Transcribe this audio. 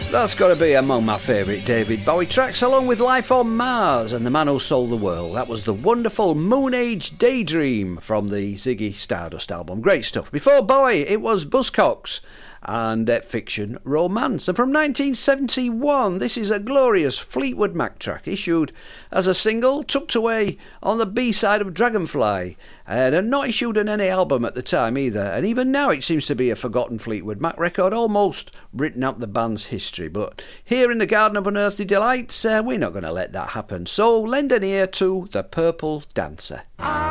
That's got to be among my favourite David Bowie tracks, along with Life on Mars and The Man Who Sold the World. That was the wonderful Moon Age Daydream from the Ziggy Stardust album. Great stuff. Before Bowie, it was Buzzcocks and Fiction Romance. And from 1971, this is a glorious Fleetwood Mac track, issued as a single, tucked away on the B-side of Dragonfly, and not issued on any album at the time either. And even now it seems to be a forgotten Fleetwood Mac record, almost written out the band's history. But here in the Garden of Unearthly Delights, we're not going to let that happen. So lend an ear to The Purple Dancer.